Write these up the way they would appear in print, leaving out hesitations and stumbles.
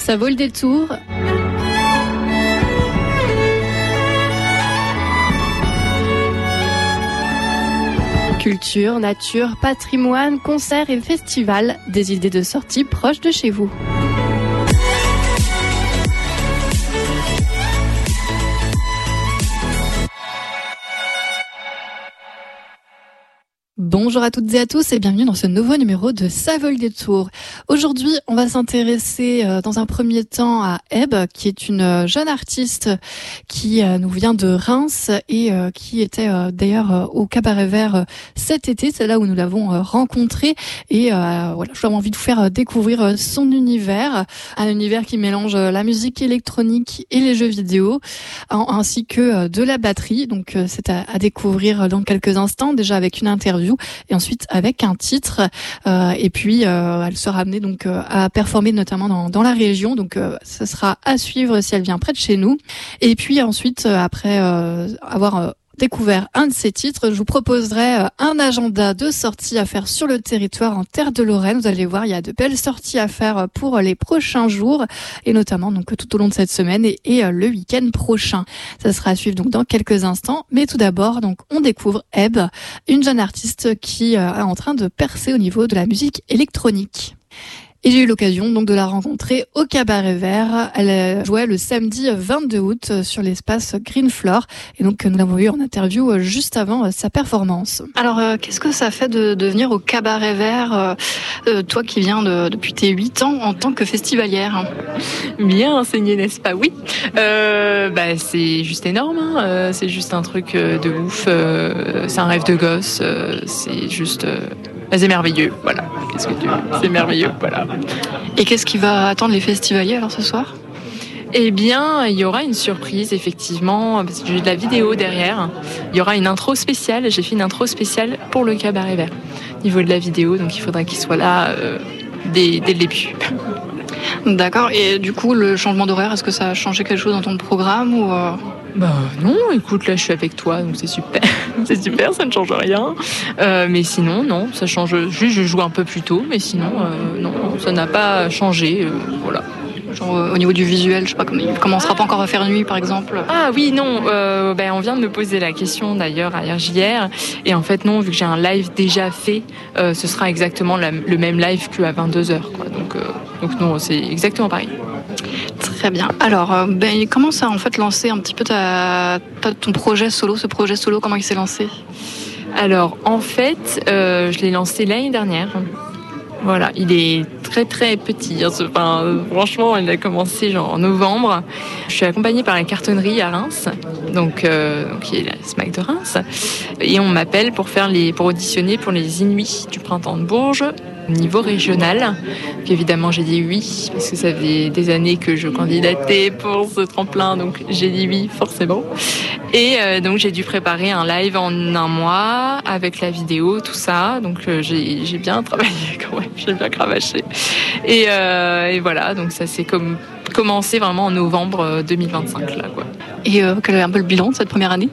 Ça vaut le détour. Culture, nature, patrimoine, concerts et festivals, des idées de sortie proches de chez vous. Bonjour à toutes et à tous et bienvenue dans ce nouveau numéro de Ça vaut le détour. Aujourd'hui, on va s'intéresser dans un premier temps à Eb, qui est une jeune artiste qui nous vient de Reims et qui était d'ailleurs au Cabaret Vert cet été. C'est là où nous l'avons rencontrée et voilà, j'avais envie de vous faire découvrir son univers, un univers qui mélange la musique électronique et les jeux vidéo, ainsi que de la batterie. Donc c'est à découvrir dans quelques instants, déjà avec une interview et ensuite avec un titre et puis elle sera amenée donc à performer notamment dans la région, donc ce sera à suivre si elle vient près de chez nous. Et puis ensuite après avoir découvert un de ces titres, je vous proposerai un agenda de sorties à faire sur le territoire en Terre de Lorraine. Vous allez voir, il y a de belles sorties à faire pour les prochains jours et notamment donc tout au long de cette semaine et le week-end prochain. Ça sera à suivre donc dans quelques instants. Mais tout d'abord, donc on découvre Eb, une jeune artiste qui est en train de percer au niveau de la musique électronique. Et j'ai eu l'occasion donc de la rencontrer au Cabaret Vert. Elle jouait le samedi 22 août sur l'espace Green Floor. Et donc nous l'avons eu en interview juste avant sa performance. Alors qu'est-ce que ça fait de venir au Cabaret Vert, toi qui viens depuis tes 8 ans en tant que festivalière? Bien enseigné, n'est-ce pas? Oui. C'est juste énorme. Hein. C'est juste un truc de ouf. C'est un rêve de gosse. C'est juste... c'est merveilleux, voilà. Qu'est-ce que tu veux ? C'est merveilleux, voilà. Et qu'est-ce qui va attendre les festivaliers alors ce soir ? Eh bien, il y aura une surprise, effectivement, parce que j'ai de la vidéo derrière. Il y aura une intro spéciale. J'ai fait une intro spéciale pour le Cabaret Vert. Au niveau de la vidéo, donc il faudra qu'il soit là dès le début. D'accord. Et du coup, le changement d'horaire, est-ce que ça a changé quelque chose dans ton programme ou non, écoute, là je suis avec toi, donc c'est super. C'est super, ça ne change rien. Mais sinon, non, ça change. Juste, je joue un peu plus tôt, mais sinon, non, ça n'a pas changé. Voilà. Genre au niveau du visuel, je sais pas, il commencera pas encore à faire nuit par exemple. Ah oui, non, on vient de me poser la question d'ailleurs à RJR, et en fait non, vu que j'ai un live déjà fait, ce sera exactement le même live qu'à 22h, quoi. Donc non, c'est exactement pareil. Très bien. Alors, comment ça a en fait lancé un petit peu ton projet solo, ce projet solo, comment il s'est lancé ? Alors, en fait, je l'ai lancé l'année dernière. Voilà, il est très très petit. Franchement, il a commencé en novembre. Je suis accompagnée par la cartonnerie à Reims, donc qui est la SMAC de Reims, et on m'appelle pour auditionner pour les Inuits du Printemps de Bourges. Au niveau régional, donc évidemment j'ai dit oui parce que ça fait des années que je candidatais pour ce tremplin, donc j'ai dit oui forcément. Et donc j'ai dû préparer un live en un mois avec la vidéo, tout ça. Donc j'ai bien travaillé quand même, j'ai bien cravaché. Et voilà, donc ça s'est commencé vraiment en novembre 2025 là, quoi. Et quel est un peu le bilan de cette première année ?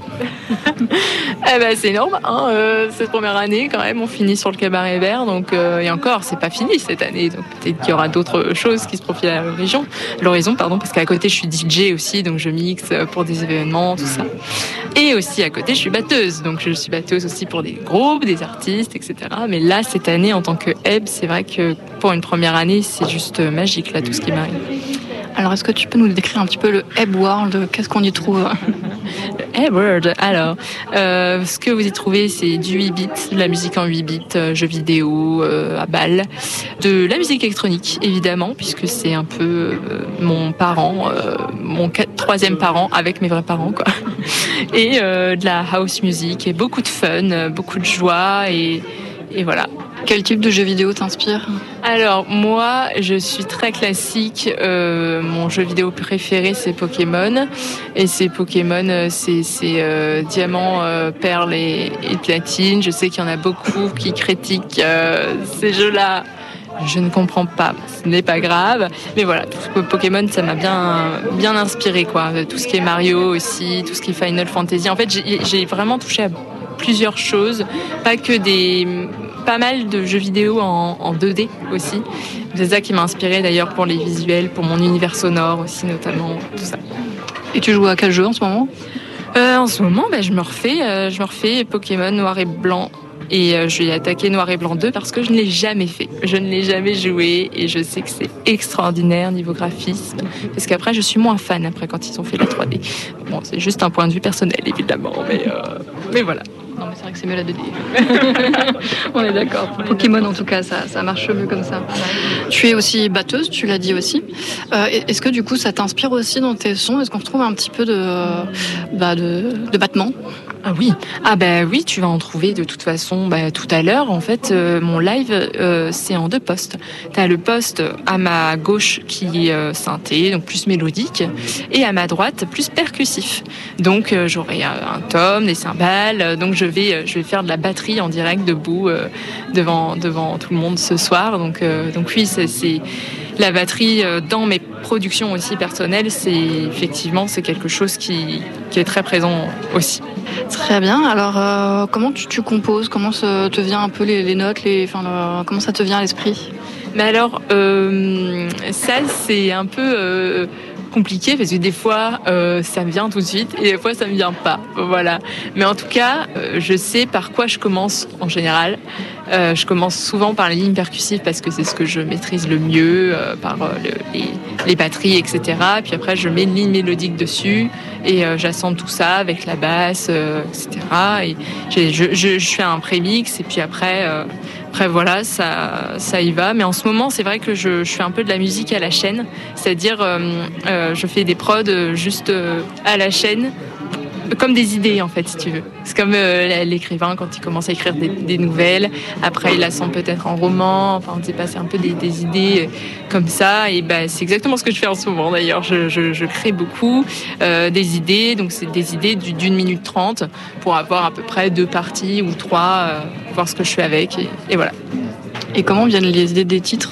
C'est énorme, hein, cette première année quand même, on finit sur le Cabaret Vert, donc et encore c'est pas fini cette année, donc peut-être qu'il y aura d'autres choses qui se profilent à l'horizon, parce qu'à côté je suis DJ aussi, donc je mixe pour des événements, tout ça. Et aussi à côté je suis batteuse, donc je suis batteuse aussi pour des groupes, des artistes, etc. Mais là cette année en tant que Eb, c'est vrai que pour une première année c'est juste magique là tout ce qui m'arrive. Alors, est-ce que tu peux nous décrire un petit peu le Eb World ? Qu'est-ce qu'on y trouve ? Le Eb World, alors, ce que vous y trouvez, c'est du 8 bits, de la musique en 8 bits, jeux vidéo, à balles, de la musique électronique, évidemment, puisque c'est un peu mon parent, mon troisième parent, avec mes vrais parents, quoi. Et de la house music, et beaucoup de fun, beaucoup de joie, et voilà. Quel type de jeu vidéo t'inspire ? Alors moi, je suis très classique. Mon jeu vidéo préféré, c'est Pokémon. Et c'est Pokémon, c'est diamant, perle et platine. Je sais qu'il y en a beaucoup qui critiquent ces jeux-là. Je ne comprends pas, ce n'est pas grave. Mais voilà, tout ce que Pokémon, ça m'a bien inspiré, quoi. Tout ce qui est Mario aussi, tout ce qui est Final Fantasy. En fait, j'ai vraiment touché à plusieurs choses, pas mal de jeux vidéo en 2D aussi, C'est ça qui m'a inspirée d'ailleurs pour les visuels, pour mon univers sonore aussi notamment, tout ça. Et tu joues à quel jeu en ce moment ? En ce moment, je me refais Pokémon Noir et Blanc. Et je vais attaquer Noir et Blanc 2 parce que je ne l'ai jamais fait. Je ne l'ai jamais joué et je sais que c'est extraordinaire niveau graphisme. Parce qu'après, je suis moins fan après quand ils ont fait la 3D. Bon, c'est juste un point de vue personnel, évidemment, mais voilà. Non, mais c'est vrai que c'est mieux la 2D. On est d'accord. Pour Pokémon, en tout cas, ça marche mieux comme ça. Tu es aussi batteuse, tu l'as dit aussi. Est-ce que du coup, ça t'inspire aussi dans tes sons ? Est-ce qu'on retrouve un petit peu de battement ? Ah oui, oui, tu vas en trouver de toute façon. Tout à l'heure, en fait, mon live, c'est en 2 postes. T'as le poste à ma gauche qui est synthé, donc plus mélodique, et à ma droite plus percussif. Donc j'aurai un tom, des cymbales. Donc je vais faire de la batterie en direct debout devant tout le monde ce soir. Donc oui, c'est la batterie dans mes productions aussi personnelles, c'est quelque chose qui est très présent aussi. Très bien. Alors, comment tu composes ? Comment te vient un peu les notes, comment ça te vient à l'esprit ? Mais alors, ça c'est un peu compliqué parce que des fois ça me vient tout de suite et des fois ça me vient pas. Voilà. Mais en tout cas, je sais par quoi je commence en général. Je commence souvent par les lignes percussives parce que c'est ce que je maîtrise le mieux, par les batteries, etc. Puis après, je mets une ligne mélodique dessus et j'assemble tout ça avec la basse, etc. Et je fais un prémix et puis après voilà, ça y va. Mais en ce moment, c'est vrai que je fais un peu de la musique à la chaîne, c'est-à-dire je fais des prods juste à la chaîne. Comme des idées en fait, si tu veux. C'est comme l'écrivain quand il commence à écrire des nouvelles. Après, il assemble peut-être en roman. Enfin, on ne sait pas, c'est un peu des idées comme ça. Et c'est exactement ce que je fais en ce moment d'ailleurs. Je crée beaucoup des idées. Donc, c'est des idées d'1 minute 30 pour avoir à peu près 2 parties ou 3, voir ce que je fais avec. Et voilà. Et comment viennent les idées des titres ?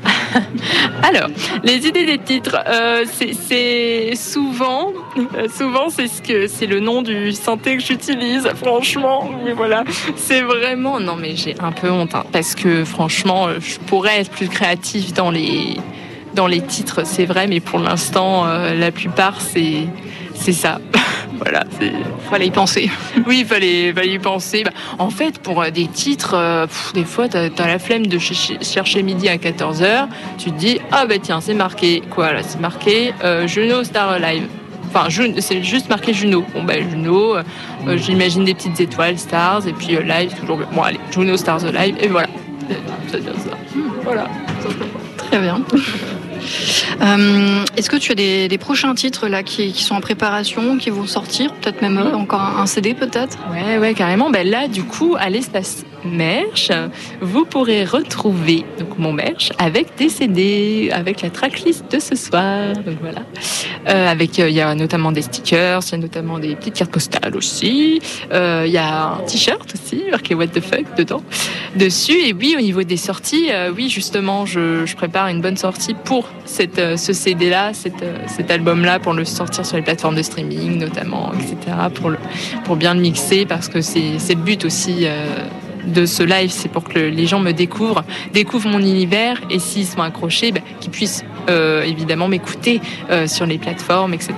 Alors, les idées des titres, c'est souvent c'est le nom du synthé que j'utilise. Franchement, mais voilà, c'est vraiment non mais j'ai un peu honte parce que franchement, je pourrais être plus créative dans les titres, c'est vrai, mais pour l'instant, la plupart c'est ça. Voilà, fallait y penser. Oui, fallait y penser. En fait, pour des titres, des fois, t'as la flemme de chercher midi à 14h. Tu te dis, tiens, c'est marqué. Quoi, là, c'est marqué Juno Star Live. Enfin, c'est juste marqué Juno. Bon, Juno, j'imagine des petites étoiles, stars, et puis live, toujours. Bon, allez, Juno Stars Live, et voilà. C'est bien ça. Voilà. Très bien. Est-ce que tu as des prochains titres là qui sont en préparation, qui vont sortir, peut-être même encore un CD peut-être ? Ouais, carrément. Là, du coup, à l'espace merch, vous pourrez retrouver donc mon merch avec des CD, avec la tracklist de ce soir. Donc voilà. Il y a notamment des stickers, il y a notamment des petites cartes postales aussi. Il y a un t-shirt aussi marqué What the fuck dessus. Et oui, au niveau des sorties, oui justement, je prépare une bonne sortie pour ce CD-là, cet album-là, pour le sortir sur les plateformes de streaming notamment, etc. pour bien le mixer parce que c'est le but aussi. De ce live, c'est pour que les gens me découvrent mon univers et s'ils sont accrochés, qu'ils puissent évidemment m'écouter sur les plateformes, etc.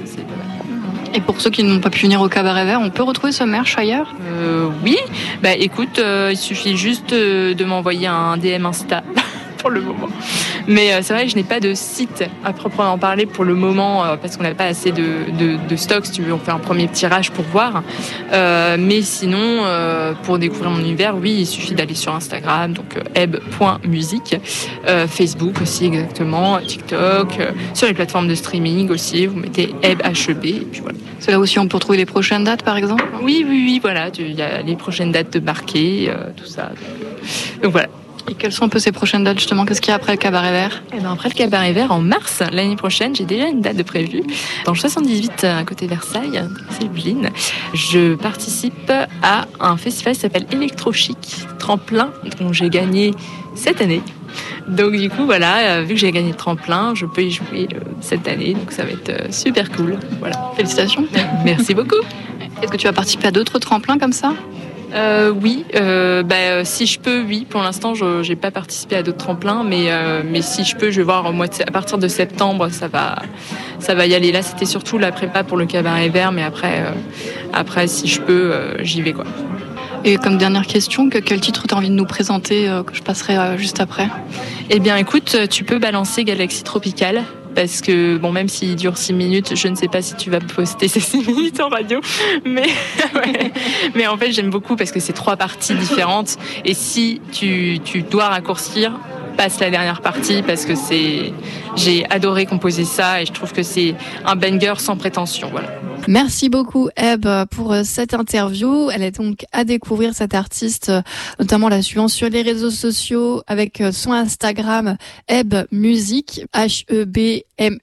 Et pour ceux qui n'ont pas pu venir au Cabaret Vert, on peut retrouver ce merch ailleurs ? Oui, écoute, il suffit juste de m'envoyer un DM Insta pour le moment. Mais c'est vrai que je n'ai pas de site à proprement parler pour le moment parce qu'on n'a pas assez de stock. Si tu veux, on fait un premier tirage pour voir. Mais sinon, pour découvrir mon univers, oui, il suffit d'aller sur Instagram, donc eb.musique, Facebook aussi exactement, TikTok, sur les plateformes de streaming aussi. Vous mettez eb.heb et puis voilà. C'est là aussi on peut retrouver les prochaines dates, par exemple ? Oui, voilà. Il y a les prochaines dates de marquées, tout ça. Donc voilà. Et quelles sont un peu ces prochaines dates justement ? Qu'est-ce qu'il y a après le Cabaret Vert ? Après le Cabaret Vert, en mars l'année prochaine, j'ai déjà une date de prévue. Dans le 78, à côté de Versailles, c'est Yvelines. Je participe à un festival qui s'appelle Electrochic Tremplin, dont j'ai gagné cette année. Donc du coup, voilà, vu que j'ai gagné le tremplin, je peux y jouer cette année. Donc ça va être super cool. Voilà. Félicitations. Merci beaucoup. Est-ce que tu vas participer à d'autres tremplins comme ça ? Oui, si je peux, oui. Pour l'instant, j'ai pas participé à d'autres tremplins, mais si je peux, je vais voir à partir de septembre, ça va y aller. Là, c'était surtout la prépa pour le cabaret vert, mais après, si je peux, j'y vais quoi. Et comme dernière question, quel titre tu as envie de nous présenter que je passerai juste après? Eh bien, écoute, tu peux balancer Galaxie Tropicale. Parce que, bon, même s'il dure 6 minutes, je ne sais pas si tu vas poster ces 6 minutes en radio, mais, ouais. Mais en fait, j'aime beaucoup parce que c'est 3 parties différentes. Et si tu dois raccourcir, passe la dernière partie parce que j'ai adoré composer ça et je trouve que c'est un banger sans prétention, voilà. Merci beaucoup Eb pour cette interview. Elle est donc à découvrir, cette artiste, notamment la suivant sur les réseaux sociaux avec son Instagram Eb Music, HEBMUZIC.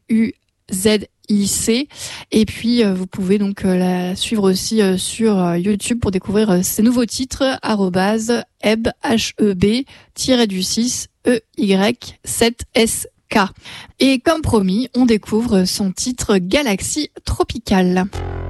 Et puis vous pouvez donc la suivre aussi sur YouTube pour découvrir ses nouveaux titres @Eb HEB-6 EY7S. Et comme promis, on découvre son titre Galaxie Tropicale.